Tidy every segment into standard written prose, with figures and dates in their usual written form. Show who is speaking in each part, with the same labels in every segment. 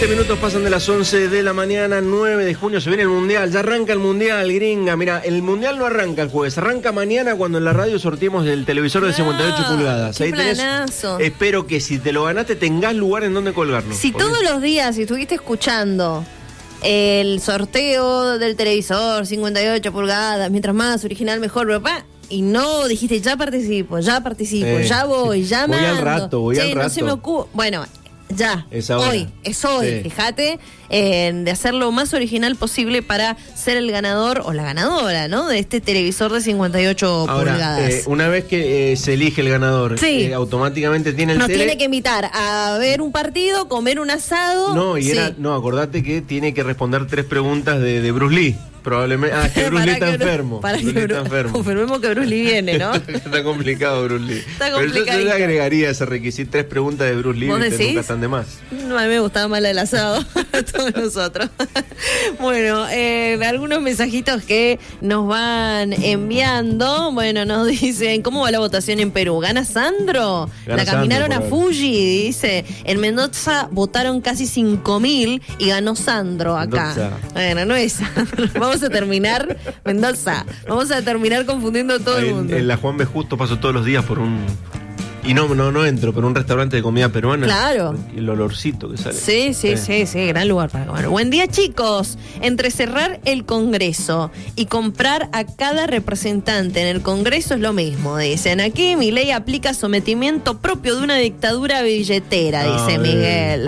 Speaker 1: 7 minutos pasan de las 11 de la mañana, 9 de junio, se viene el Mundial, ya arranca el Mundial, gringa. Mira, el Mundial no arranca el jueves, arranca mañana cuando en la radio sorteemos el televisor de 58 pulgadas.
Speaker 2: Qué
Speaker 1: Ahí tenés,
Speaker 2: planazo.
Speaker 1: espero que si te lo ganaste tengas lugar en donde colgarlo.
Speaker 2: Si todos los días estuviste escuchando el sorteo del televisor 58 pulgadas, mientras más original mejor, papá, y no dijiste ya participo, ya voy, ya
Speaker 1: voy
Speaker 2: mando.
Speaker 1: al rato, voy al rato.
Speaker 2: No se me ocurre. Bueno, ya,
Speaker 1: es hoy,
Speaker 2: sí. Fíjate de hacer lo más original posible para ser el ganador o la ganadora, ¿no? De este televisor de 58 pulgadas.
Speaker 1: Una vez que se elige el ganador,
Speaker 2: sí,
Speaker 1: automáticamente tiene el
Speaker 2: Nos tiene que invitar a ver un partido, comer un asado.
Speaker 1: No, acordate que tiene que responder 3 preguntas de Bruce Lee. Probablemente. Ah, es que Bruce Lee está enfermo.
Speaker 2: Confirmemos que Bruce Lee viene, ¿no?
Speaker 1: Está complicado Bruce Lee.
Speaker 2: Está complicado.
Speaker 1: Pero yo le agregaría ese requisito, 3 preguntas de Bruce Lee,
Speaker 2: ¿Vos decís?
Speaker 1: Nunca están de más.
Speaker 2: No, a mí me gustaba más el asado, a todos nosotros. Bueno, algunos mensajitos que nos van enviando. Bueno, nos dicen, ¿cómo va la votación en Perú? ¿Gana Sandro? La caminaron
Speaker 1: Sandro,
Speaker 2: a Fuji, dice. En Mendoza votaron casi 5.000 y ganó Sandro acá.
Speaker 1: Mendoza.
Speaker 2: Bueno, no es Sandro. Vamos a terminar, Mendoza, vamos a terminar confundiendo a todo el mundo.
Speaker 1: En la Juan B. Justo paso todos los días por un... Y no entro, pero un restaurante de comida peruana.
Speaker 2: Claro.
Speaker 1: El olorcito que sale.
Speaker 2: Sí, gran lugar para comer. Buen día, chicos. Entre cerrar el Congreso y comprar a cada representante en el Congreso es lo mismo, dicen. Aquí Milei aplica sometimiento propio de una dictadura billetera, dice Miguel.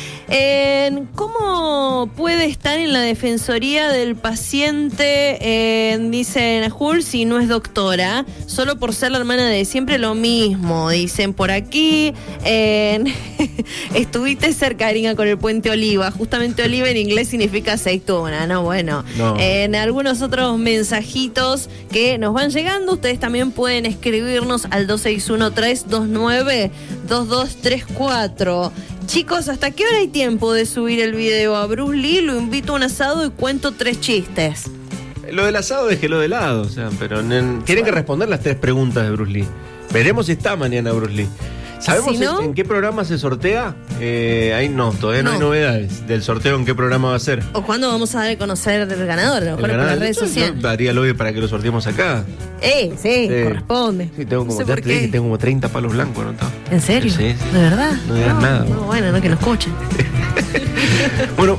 Speaker 2: ¿Cómo puede estar en la defensoría del paciente, dice Najul, si no es doctora? Solo por ser la hermana de siempre lo mismo, dicen por aquí. Estuviste cerca, Karina, con el puente Oliva. Justamente Oliva en inglés significa aceituna, ¿no? Bueno, no. En algunos otros mensajitos que nos van llegando, ustedes también pueden escribirnos al 2613292234. Chicos, ¿hasta qué hora hay tiempo de subir el video a Bruce Lee? Lo invito a un asado y cuento 3 chistes.
Speaker 1: Lo del asado déjelo de lado, o sea, pero tienen que responder las 3 preguntas de Bruce Lee. Veremos si está mañana Bruce Lee. ¿Sabemos en qué programa se sortea? Ahí todavía no hay novedades del sorteo, en qué programa va a ser.
Speaker 2: ¿O cuándo vamos a dar a conocer el ganador? A lo mejor por las redes sociales.
Speaker 1: Yo haría lobby para que lo sorteemos acá.
Speaker 2: Sí, corresponde.
Speaker 1: Sí, tengo como 30 palos blancos anotados.
Speaker 2: ¿En serio?
Speaker 1: Sí.
Speaker 2: ¿De verdad?
Speaker 1: No digas nada.
Speaker 2: No, bueno, no que nos escuchen.
Speaker 1: Bueno,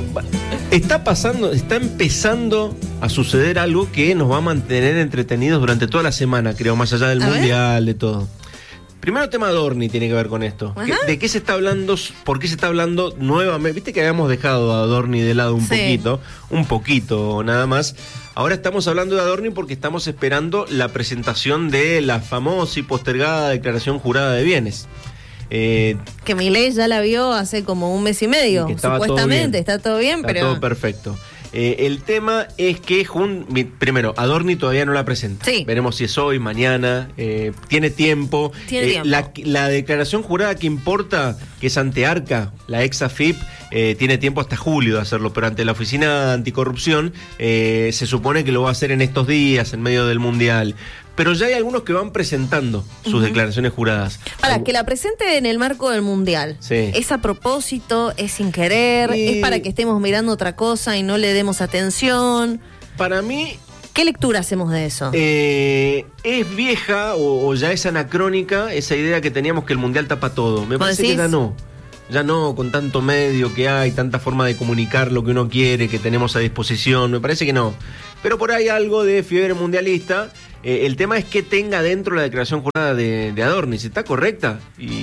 Speaker 1: está empezando a suceder algo que nos va a mantener entretenidos durante toda la semana, creo, más allá del Mundial, de todo. Primero tema Adorni tiene que ver con esto. ¿De qué se está hablando? ¿Por qué se está hablando nuevamente? Viste que habíamos dejado a Adorni de lado un poquito nada más. Ahora estamos hablando de Adorni porque estamos esperando la presentación de la famosa y postergada declaración jurada de bienes.
Speaker 2: Que Milei ya la vio hace como un mes y medio, supuestamente. Está todo bien, pero...
Speaker 1: Está todo perfecto. El tema es que, primero, Adorni todavía no la presenta. Sí. Veremos si es hoy, mañana. Tiene tiempo. La declaración jurada que importa, que es ante ARCA, la ex AFIP, tiene tiempo hasta julio de hacerlo, pero ante la Oficina Anticorrupción se supone que lo va a hacer en estos días, en medio del Mundial. Pero ya hay algunos que van presentando sus declaraciones juradas.
Speaker 2: Para que la presente en el marco del Mundial.
Speaker 1: Sí.
Speaker 2: ¿Es a propósito? ¿Es sin querer? ¿Es para que estemos mirando otra cosa y no le demos atención?
Speaker 1: Para mí...
Speaker 2: ¿Qué lectura hacemos de eso?
Speaker 1: Es vieja o ya es anacrónica esa idea que teníamos que el Mundial tapa todo. Me parece que ya no, con tanto medio que hay, tanta forma de comunicar lo que uno quiere, que tenemos a disposición, me parece que no. Pero por ahí algo de fiebre mundialista. El tema es que tenga dentro la declaración jurada de Adorni, si está correcta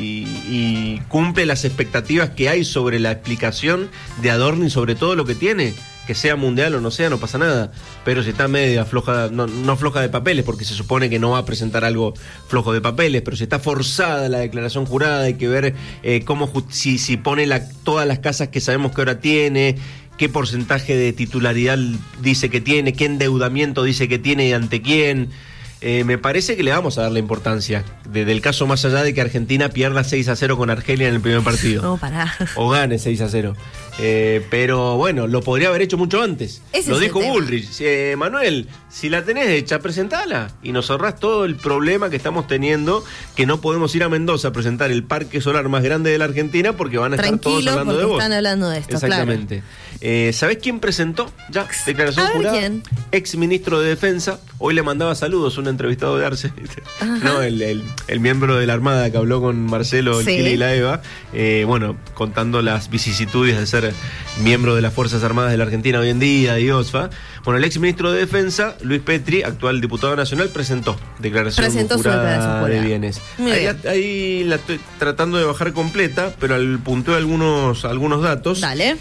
Speaker 1: y cumple las expectativas que hay sobre la explicación de Adorni sobre todo lo que tiene. Que sea mundial o no sea, no pasa nada. Pero si está media floja, no floja de papeles, porque se supone que no va a presentar algo flojo de papeles, pero si está forzada la declaración jurada, hay que ver si pone todas las casas que sabemos que ahora tiene, qué porcentaje de titularidad dice que tiene, qué endeudamiento dice que tiene y ante quién. me parece que le vamos a dar la importancia del caso, más allá de que Argentina pierda 6-0 con Argelia en el primer partido.
Speaker 2: No, pará.
Speaker 1: O gane 6-0. Pero bueno, lo podría haber hecho mucho antes. Lo dijo Bullrich. Manuel, si la tenés hecha, presentala. Y nos ahorrás todo el problema que estamos teniendo, que no podemos ir a Mendoza a presentar el parque solar más grande de la Argentina porque van a estar todos hablando de vos.
Speaker 2: Están hablando de esto.
Speaker 1: Exactamente. Claro. ¿Sabés quién presentó ya declaración jurada? ¿Quién? Ex ministro de Defensa. Hoy le mandaba saludos un entrevistado de Arce. No, el miembro de la Armada que habló con Marcelo, el Kili y la Eva. Bueno, contando las vicisitudes de ser miembro de las Fuerzas Armadas de la Argentina hoy en día, de OSFA. Bueno, el ex ministro de Defensa, Luis Petri, actual diputado nacional, presentó declaración jurada de bienes. Ahí la estoy tratando de bajar completa, pero al punteo algunos datos.
Speaker 2: Dale.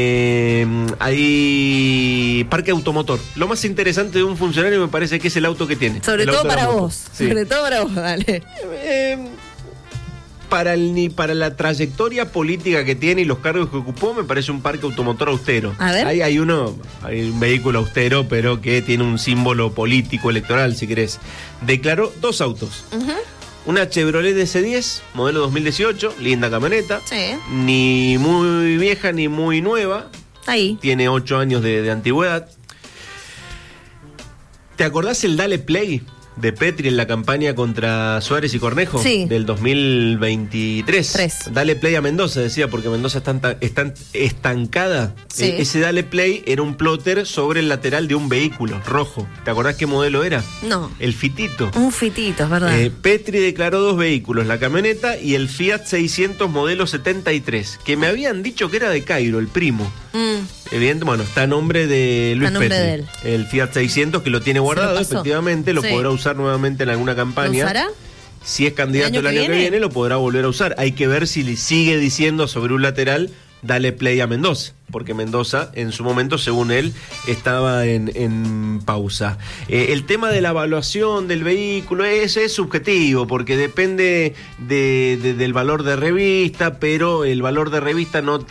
Speaker 1: Hay parque automotor. Lo más interesante de un funcionario me parece que es el auto que tiene.
Speaker 2: Sobre todo para vos. Sí. Sobre todo para vos, dale.
Speaker 1: Para la trayectoria política que tiene y los cargos que ocupó, me parece un parque automotor austero.
Speaker 2: A ver.
Speaker 1: Hay un vehículo austero, pero que tiene un símbolo político electoral, si querés. Declaró 2 autos. Una Chevrolet DC10, modelo 2018, linda camioneta.
Speaker 2: Sí.
Speaker 1: Ni muy vieja ni muy nueva.
Speaker 2: Ahí.
Speaker 1: Tiene 8 años de antigüedad. ¿Te acordás el Dale Play de Petri en la campaña contra Suárez y Cornejo?
Speaker 2: Sí.
Speaker 1: Del 2023. Dale Play a Mendoza, decía, porque Mendoza está estancada.
Speaker 2: Sí.
Speaker 1: Ese Dale Play era un plotter sobre el lateral de un vehículo rojo. ¿Te acordás qué modelo era?
Speaker 2: No.
Speaker 1: El Fitito.
Speaker 2: Un Fitito, es verdad.
Speaker 1: Petri declaró 2 vehículos, la camioneta y el Fiat 600 modelo 73, que me habían dicho que era de Cairo, el primo. Evidente, bueno, está a nombre de Luis Petri. De él. El Fiat 600, que lo tiene guardado, efectivamente, lo podrá usar nuevamente en alguna campaña.
Speaker 2: ¿Lo usará?
Speaker 1: Si es candidato el año que viene, lo podrá volver a usar. Hay que ver si le sigue diciendo sobre un lateral, dale play a Mendoza, porque Mendoza, en su momento, según él, estaba en pausa. El tema de la evaluación del vehículo es subjetivo, porque depende del valor de revista, pero el valor de revista no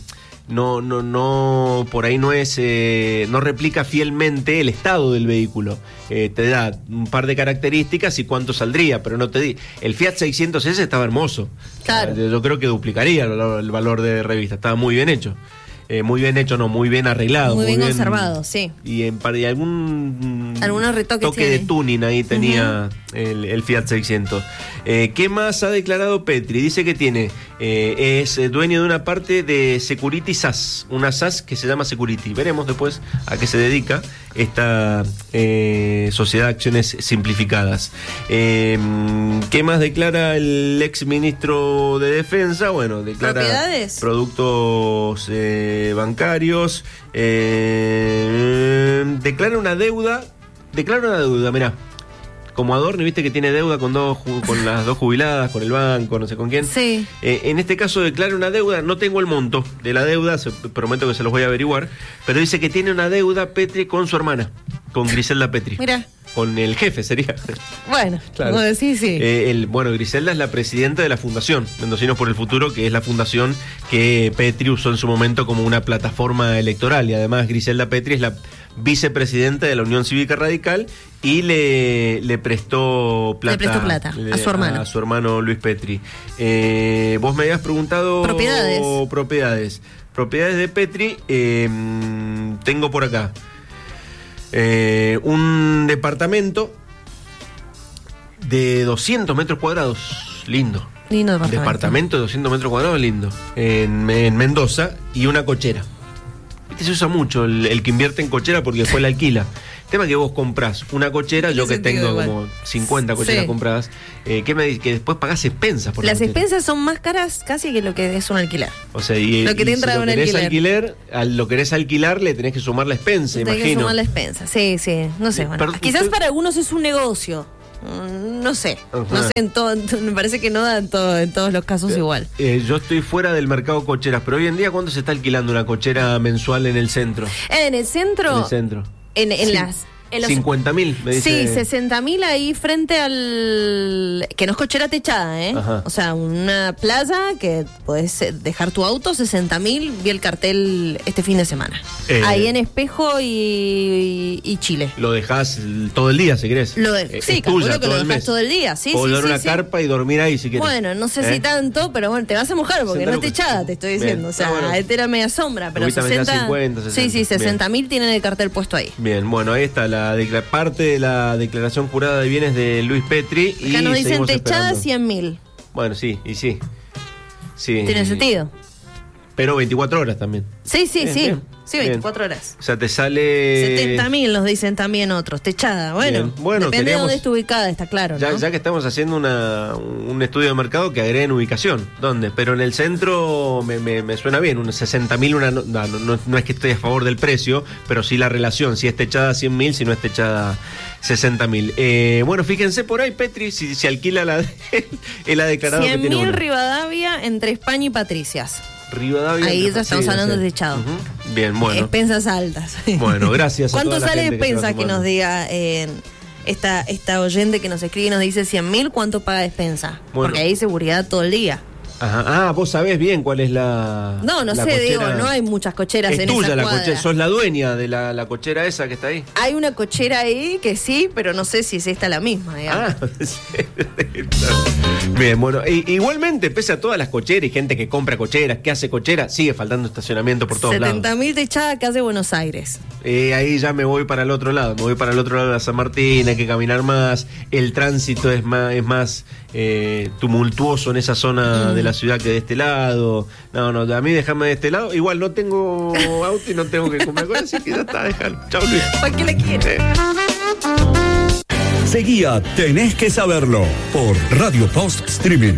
Speaker 1: por ahí no es, no replica fielmente el estado del vehículo. Te da un par de características y cuánto saldría, pero no te di. El Fiat 600S estaba hermoso.
Speaker 2: Claro.
Speaker 1: Yo creo que duplicaría el valor de revista. Estaba muy bien hecho. Muy bien hecho, no, muy bien arreglado.
Speaker 2: Muy bien conservado, sí.
Speaker 1: Y
Speaker 2: algunos retoques
Speaker 1: toque de tuning ahí tenía el Fiat 600. ¿Qué más ha declarado Petri? Dice que tiene, es dueño de una parte de Security SAS, una SAS que se llama Security. Veremos después a qué se dedica esta Sociedad de Acciones Simplificadas. ¿Qué más declara el ex ministro de Defensa? Bueno, declara
Speaker 2: ¿propiedades?
Speaker 1: Productos bancarios, declara una deuda, mirá, como Adorni, viste que tiene deuda con las 2 jubiladas, con el banco, no sé con quién.
Speaker 2: Sí.
Speaker 1: En este caso declara una deuda, no tengo el monto de la deuda, prometo que se los voy a averiguar, pero dice que tiene una deuda Petri con su hermana, con Griselda Petri.
Speaker 2: Mirá.
Speaker 1: Con el jefe sería.
Speaker 2: Bueno, claro. Sí.
Speaker 1: Griselda es la presidenta de la Fundación Mendocinos por el Futuro, que es la fundación que Petri usó en su momento como una plataforma electoral. Y además Griselda Petri es la vicepresidenta de la Unión Cívica Radical y le prestó plata.
Speaker 2: Le prestó plata a su hermano.
Speaker 1: A su hermano Luis Petri. Vos me habías preguntado... Propiedades de Petri. Tengo por acá. Un departamento de 200 metros cuadrados, lindo departamento de 200 metros cuadrados, lindo, en Mendoza, y una cochera. Viste, se usa mucho el que invierte en cochera porque después la alquila. El tema es que vos comprás una cochera, yo que tengo como 50 cocheras compradas, ¿qué me dices? Que después pagás expensas por
Speaker 2: las expensas son más caras casi que lo que es un alquiler.
Speaker 1: O sea, lo que te entra si lo querés alquilar, le tenés que sumar la expensa, imagino. Tenés que sumar
Speaker 2: la expensa, sí, no sé. Bueno, quizás para algunos es un negocio. No sé, me parece que no da en todos los casos igual.
Speaker 1: Yo estoy fuera del mercado cocheras, pero hoy en día, ¿cuánto se está alquilando una cochera mensual en el centro?
Speaker 2: ¿En el centro?
Speaker 1: En el centro.
Speaker 2: En las
Speaker 1: 50.000, me dice.
Speaker 2: Sí, 60.000 ahí frente al... Que no es cochera techada, ¿eh?
Speaker 1: Ajá.
Speaker 2: O sea, una playa que podés dejar tu auto, 60.000, vi el cartel este fin de semana. Ahí en Espejo y Chile.
Speaker 1: Lo dejás todo el día, si querés.
Speaker 2: Sí, calculo que lo dejás todo el día. Sí,
Speaker 1: o dar una carpa y dormir ahí, si querés.
Speaker 2: Bueno, no sé si tanto, pero bueno, te vas a mojar porque no es techada, te estoy diciendo. Bien. O sea, esta era media sombra, pero 60...
Speaker 1: 50, 60.
Speaker 2: Sí, 60.000 tienen el cartel puesto ahí.
Speaker 1: Bien, bueno, ahí está parte de la declaración jurada de bienes de Luis Petri.
Speaker 2: Acá nos dicen techada 100.000.
Speaker 1: Bueno, sí.
Speaker 2: Tiene sentido.
Speaker 1: Pero 24 horas también.
Speaker 2: Sí. Bien. Sí, 24 horas.
Speaker 1: O sea, te sale...
Speaker 2: 70.000 nos dicen también otros. Techada, bueno depende de dónde está ubicada, está claro, ¿no?
Speaker 1: Ya que estamos haciendo un estudio de mercado, que agreguen ubicación. ¿Dónde? Pero en el centro me suena bien. Unos 60.000, no es que estoy a favor del precio, pero sí la relación. Si es techada 100.000, si no es techada 60.000. Bueno, fíjense por ahí, Petri, si se alquila él ha declarado que tiene
Speaker 2: 100.000 Rivadavia entre España y Patricias.
Speaker 1: Rivadavia.
Speaker 2: Ahí ya estamos hablando de techado.
Speaker 1: Bien, bueno.
Speaker 2: Expensas altas.
Speaker 1: Bueno, gracias.
Speaker 2: ¿Cuánto sale expensa que nos diga esta oyente que nos escribe y nos dice 100.000? ¿Cuánto paga despensa? Bueno. Porque hay seguridad todo el día.
Speaker 1: Ajá. Vos sabés bien cuál es la...
Speaker 2: No sé, cochera. Digo, no hay muchas cocheras en
Speaker 1: tuya,
Speaker 2: esa
Speaker 1: la
Speaker 2: cuadra.
Speaker 1: Cochera, sos la dueña de la cochera esa que está ahí.
Speaker 2: Hay una cochera ahí que sí, pero no sé si es esta la misma, digamos.
Speaker 1: Bien, bueno, igualmente, pese a todas las cocheras y gente que compra cocheras, que hace cocheras, sigue faltando estacionamiento por todos lados.
Speaker 2: 70.000 techada que hace Buenos Aires.
Speaker 1: Ahí ya me voy para el otro lado, de la San Martín, hay que caminar más, el tránsito es más tumultuoso en esa zona de la ciudad que de este lado. No, a mí déjame de este lado. Igual no tengo auto y no tengo que comer cosas, así que ya está, déjalo. Chau, Luis.
Speaker 2: ¿Para qué le quiere?
Speaker 3: Seguí a Tenés que Saberlo por Radio Post Streaming,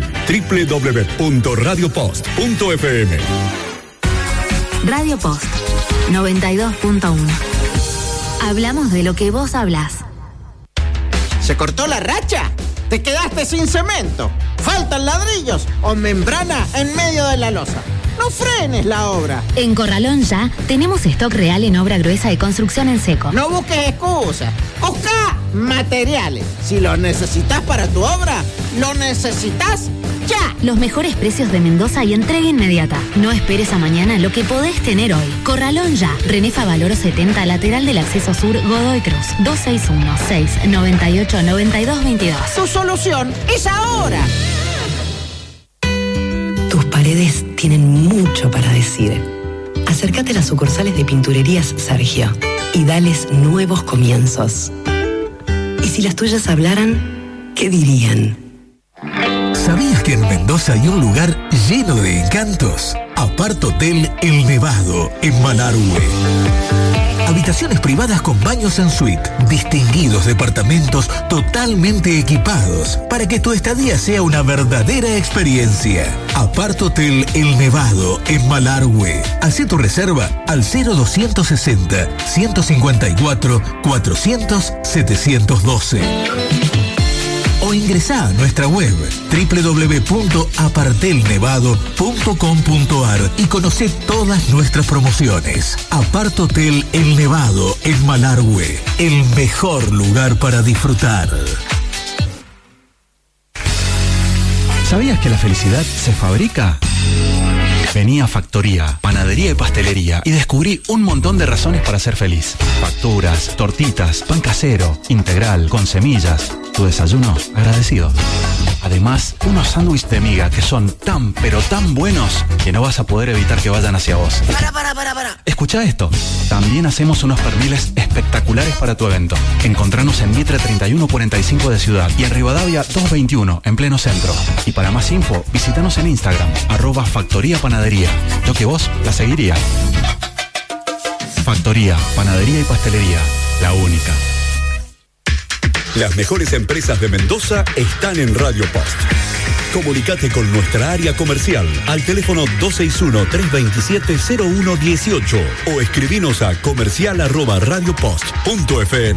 Speaker 3: www.radiopost.fm.
Speaker 4: Radio Post 92.1. Hablamos de lo que vos hablás.
Speaker 5: ¿Se cortó la racha? ¿Te quedaste sin cemento? ¿Faltan ladrillos o membrana en medio de la losa? No frenes la obra.
Speaker 4: En Corralón Ya tenemos stock real en obra gruesa y construcción en seco.
Speaker 5: No busques excusas. Busca materiales. Si lo necesitas para tu obra, lo necesitas ya.
Speaker 4: Los mejores precios de Mendoza y entrega inmediata. No esperes a mañana lo que podés tener hoy. Corralón Ya. René Favaloro 70, lateral del acceso sur, Godoy Cruz. 261-698-9222.
Speaker 5: Tu solución es ahora.
Speaker 6: Tus paredes tienen mucho para decir. Acércate a las sucursales de Pinturerías Sergio y dales nuevos comienzos. Y si las tuyas hablaran, ¿qué dirían?
Speaker 3: ¿Sabías que en Mendoza hay un lugar lleno de encantos? Apart Hotel El Nevado, en Malargüe. Habitaciones privadas con baños en suite, distinguidos departamentos totalmente equipados para que tu estadía sea una verdadera experiencia. Apart Hotel El Nevado en Malargüe. Haz tu reserva al 0260 154 400 712. O ingresá a nuestra web www.apartelnevado.com.ar y conocé todas nuestras promociones. Apart Hotel El Nevado en Malargüe, el mejor lugar para disfrutar.
Speaker 7: ¿Sabías que la felicidad se fabrica? Vení a Factoría, Panadería y Pastelería y descubrí un montón de razones para ser feliz. Facturas, tortitas, pan casero, integral, con semillas. Tu desayuno agradecido. Además, unos sándwiches de miga que son tan, pero tan buenos que no vas a poder evitar que vayan hacia vos.
Speaker 5: Para.
Speaker 7: Escucha esto. También hacemos unos perniles espectaculares para tu evento. Encontranos en Mitre 3145 de Ciudad y en Rivadavia 221 en pleno centro. Y para más info, visítanos en Instagram, @Factoría Panadería. Yo que vos la seguiría. Factoría, Panadería y Pastelería. La única.
Speaker 3: Las mejores empresas de Mendoza están en Radio Post. Comunicate con nuestra área comercial al teléfono 261-327-0118 o escribinos a comercial@radiopost.fm.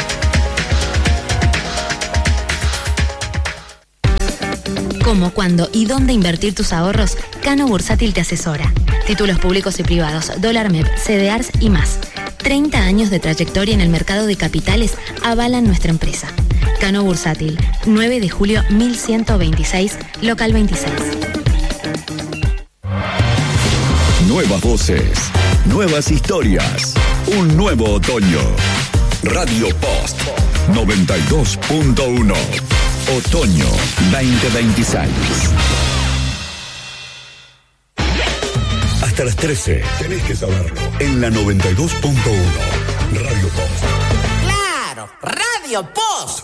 Speaker 4: Cómo, cuándo y dónde invertir tus ahorros, Cano Bursátil te asesora. Títulos públicos y privados, Dólar MEP, CDRs y más. 30 años de trayectoria en el mercado de capitales avalan nuestra empresa. Cano Bursátil, 9 de julio 1126, local 26.
Speaker 8: Nuevas voces, nuevas historias, un nuevo otoño. Radio Post 92.1. Otoño 2026. Hasta las 13, tenés que saberlo. En la 92.1. Radio Post.
Speaker 5: ¡Claro! ¡Radio Post!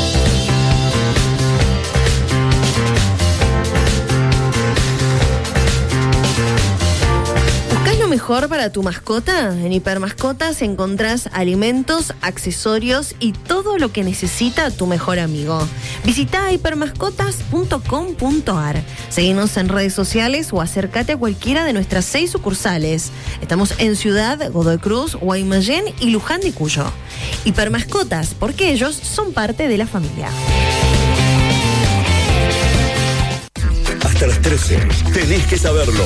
Speaker 2: ¿Buscás lo mejor para tu mascota? En Hipermascotas encontrás alimentos, accesorios y todo lo que necesita tu mejor amigo. Visita hipermascotas.com.ar. Seguinos en redes sociales o acércate a cualquiera de nuestras 6 sucursales. Estamos en Ciudad, Godoy Cruz, Guaymallén y Luján de Cuyo. Hipermascotas, porque ellos son parte de la familia.
Speaker 8: Hasta las 13, tenés que saberlo.